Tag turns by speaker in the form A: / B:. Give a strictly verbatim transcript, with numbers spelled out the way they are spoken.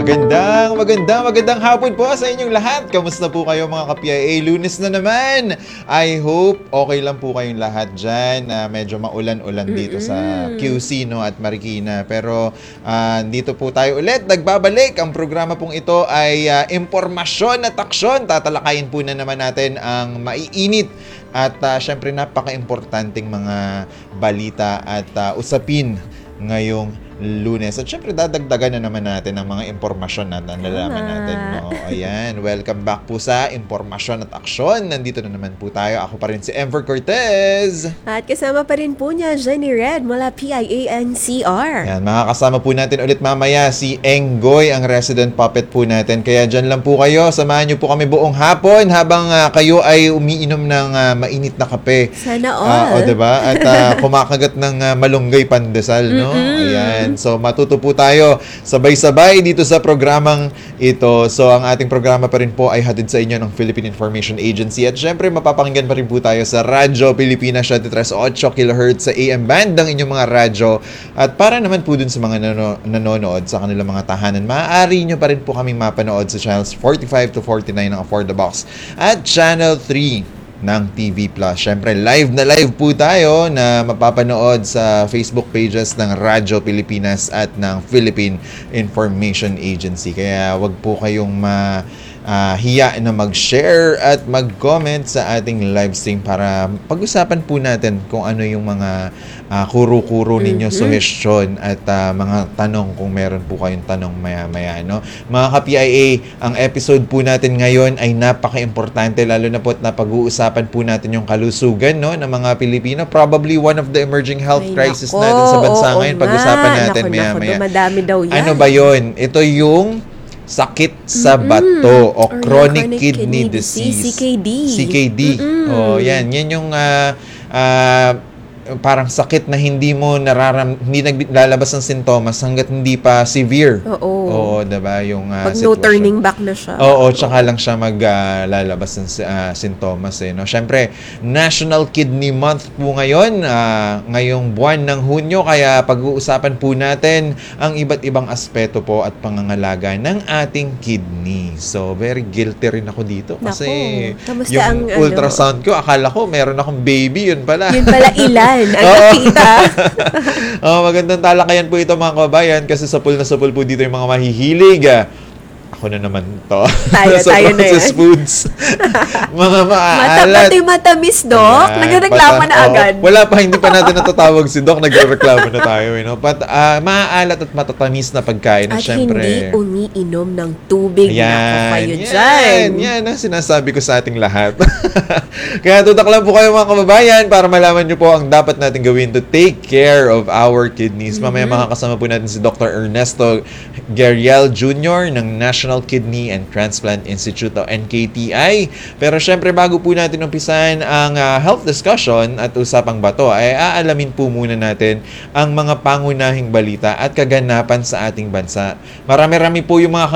A: Magandang, magandang, magandang hapon po sa inyong lahat. Kamusta po kayo mga ka-P I A? Lunes na naman. I hope okay lang po kayong lahat dyan. Uh, medyo maulan-ulan dito sa Q C no, at Marikina. Pero uh, dito po tayo ulit. Nagbabalik. Ang programa pong ito ay uh, impormasyon at aksyon. Tatalakayin po na naman natin ang maiinit at uh, syempre napaka-importanting mga balita at uh, usapin ngayong Lunes. At syempre, dadagdagan na naman natin ang mga impormasyon na nalalaman natin. No? Ayan, welcome back po sa Impormasyon at Aksyon. Nandito na naman po tayo. Ako pa rin si Enver Cortez.
B: At kasama pa rin po niya, Jenny Red mula P I A N C R.
A: Ayan, makakasama po natin ulit mamaya si Enggoy, ang resident puppet po natin. Kaya dyan lang po kayo. Samahan niyo po kami buong hapon habang uh, kayo ay umiinom ng uh, mainit na kape.
B: Sana all.
A: Uh, o, diba? At uh, kumakagat ng uh, malunggay pandesal, no? Ayan. So, matuto po tayo sabay-sabay dito sa programang ito. So, ang ating programa pa rin po ay hatid sa inyo ng Philippine Information Agency. At syempre, mapapakinggan pa rin po tayo sa Radyo Pilipinas ninety-three point eight kilohertz sa A M band ng inyong mga radyo. At para naman po dun sa mga nano- nanonood sa kanilang mga tahanan, maaari nyo pa rin po kaming mapanood sa channels forty-five to forty-nine ng Afford the Box at Channel three ng T V Plus. Syempre, live na live po tayo na mapapanood sa Facebook pages ng Radyo Pilipinas at ng Philippine Information Agency. Kaya wag po kayong ma uh, hiya na mag-share at mag-comment sa ating live stream para pag-usapan po natin kung ano yung mga uh, kuro-kuro ninyo, mm-hmm. suggestion at uh, mga tanong kung meron po kayong tanong maya-maya. No? Mga ka-P I A, ang episode po natin ngayon ay napaka-importante lalo na po at napag-uusapan po natin yung kalusugan no, ng mga Pilipino. Probably one of the emerging health ay, crisis nako, natin sa bansa oo, ngayon. Pag-usapan natin
B: nako,
A: maya-maya.
B: nako, madami daw yan.
A: Ano ba yun? Ito yung sakit sa mm-hmm. bato o Or chronic, chronic kidney, kidney disease.
B: C K D.
A: C K D.
B: Mm-hmm.
A: Oh, yan. Yan yung uh, uh, parang sakit na hindi mo nararam hindi naglalabas ng sintomas hangga't hindi pa severe.
B: Oo.
A: Oo, 'di ba? Yung uh,
B: pag no turning back na siya.
A: Oo, tsaka lang siya maglalabas uh, ng uh, sintomas eh, no. Syempre, National Kidney Month po ngayon, uh, ngayong buwan ng Hunyo, kaya pag-uusapan po natin ang iba't ibang aspeto po at pangangalaga ng ating kidney. So, very guilty rin ako dito kasi
B: Naku,
A: yung
B: ang,
A: ultrasound ko, akala ko meron akong baby, yun pala.
B: Yun pala ilan. Ang nakita.
A: Oh, magandang talakayan po ito mga kabayan kasi sapul na sapul po dito yung mga mahihilig. Ako na naman to.
B: Tayo,
A: sa
B: tayo na yan.
A: foods. Mga maaalat.
B: Mata, matamis, Doc. Nagreklamo na
A: oh,
B: agad.
A: Wala pa, hindi pa natin natatawag si Doc. Nagreklamo na tayo. You know? But uh, maaalat at matatamis na pagkain.
B: At
A: syempre,
B: hindi umiinom ng tubig.
A: Yan,
B: Naku kayo
A: yan,
B: dyan.
A: yan ang sinasabi ko sa ating lahat. Kaya tutak lang po kayo mga kababayan para malaman nyo po ang dapat natin gawin to take care of our kidneys. Mm-hmm. Mamaya makakasama po natin si Doctor Ernesto Guerriel Junior ng National Kidney and Transplant Institute o N K T I. Pero syempre bago po natin umpisahan ang uh, health discussion at usapang bato ay aalamin po muna natin ang mga pangunahing balita at kaganapan sa ating bansa. Marami-rami po yung mga